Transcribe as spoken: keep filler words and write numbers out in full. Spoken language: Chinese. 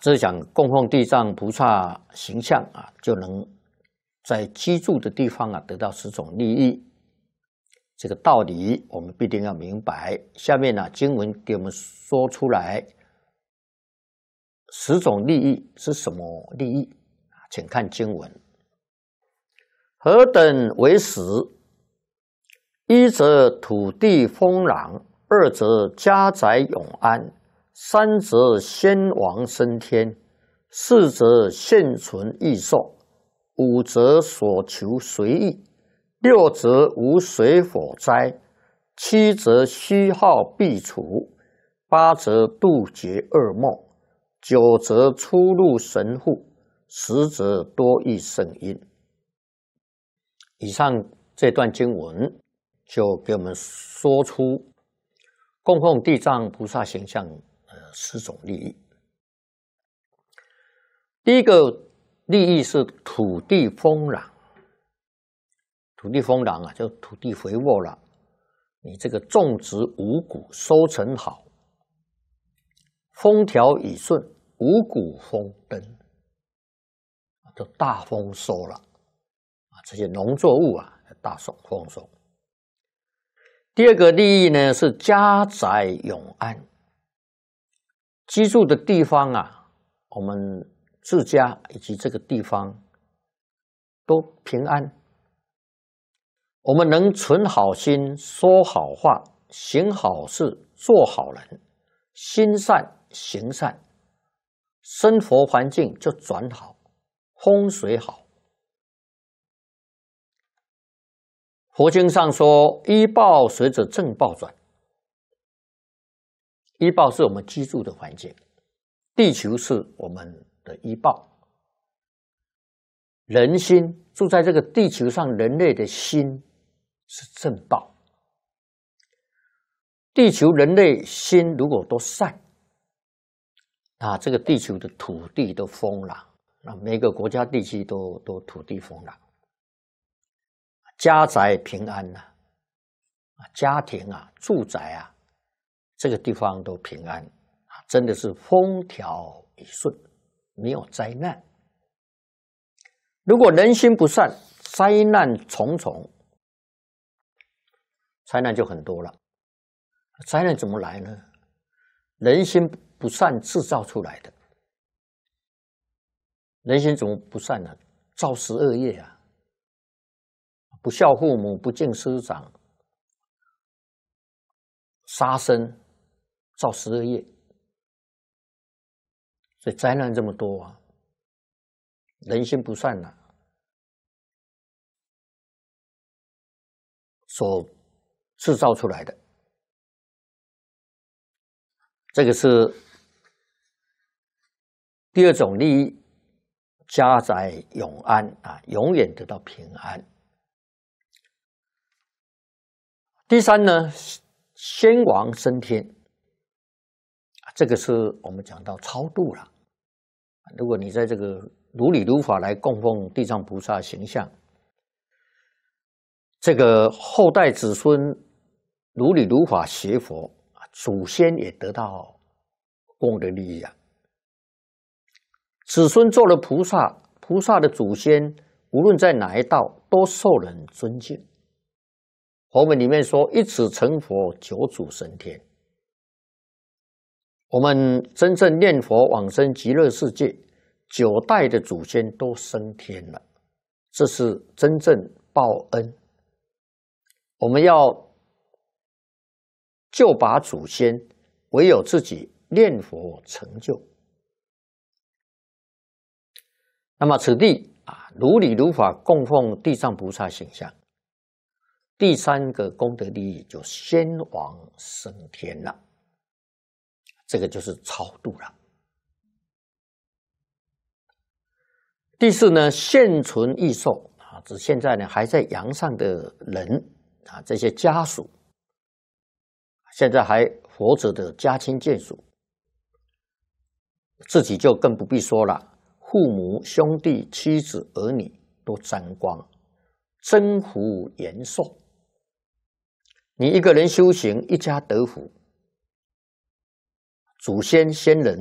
这是讲供奉地藏菩萨形象啊，就能在居住的地方啊得到十种利益。这个道理我们必定要明白。下面呢、啊，经文给我们说出来，十种利益是什么利益？请看经文：何等为十？一则土地丰壤，二则家宅永安，三则先王升天，四则现存益寿，五则所求随意，六则无水火灾，七则虚耗必除，八则杜绝噩梦，九则出入神户，十则多益圣因。以上这段经文就给我们说出供奉地藏菩萨形象呃十种利益。第一个利益是土地丰壤。土地丰壤啊，就土地肥沃了，你这个种植五谷收成好，风调雨顺，五谷丰登，就大丰收了啊！这些农作物啊，大丰收。第二个利益呢是家宅永安，居住的地方啊，我们自家以及这个地方都平安。我们能存好心，说好话，行好事，做好人，心善行善，生活环境就转好，风水好。佛经上说，依报随着正报转。依报是我们居住的环境，地球是我们的依报。人心住在这个地球上，人类的心是正报。地球人类心如果都善，那这个地球的土地都丰壤，那每个国家地区都都土地丰壤，家宅平安呐、啊，家庭啊，住宅啊，这个地方都平安啊，真的是风调雨顺，没有灾难。如果人心不善，灾难重重。灾难就很多了，灾难怎么来呢？人心不善制造出来的。人心怎么不善呢？造十恶业啊！不孝父母，不敬师长，杀生，造十恶业，所以灾难这么多啊！人心不善啊，所制造出来的，这个是第二种利益，家宅永安啊，永远得到平安。第三呢，先王升天，这个是我们讲到超度了。如果你在这个如理如法来供奉地藏菩萨形象，这个后代子孙如理如法学佛，祖先也得到功德利益啊。子孙做了菩萨，菩萨的祖先无论在哪一道都受人尊敬。佛门里面说，一子成佛，九祖升天。我们真正念佛往生极乐世界，九代的祖先都升天了，这是真正报恩。我们要救拔祖先，唯有自己念佛成就。那么此地啊，如理如法供奉地藏菩萨形象，第三个功德利益就先王升天了，这个就是超度了。第四呢，现存益寿啊，指现在呢还在阳上的人啊，这些家属，现在还活着的家亲眷属，自己就更不必说了。父母、兄弟、妻子、儿女都沾光，增福延寿。你一个人修行，一家得福，祖先先人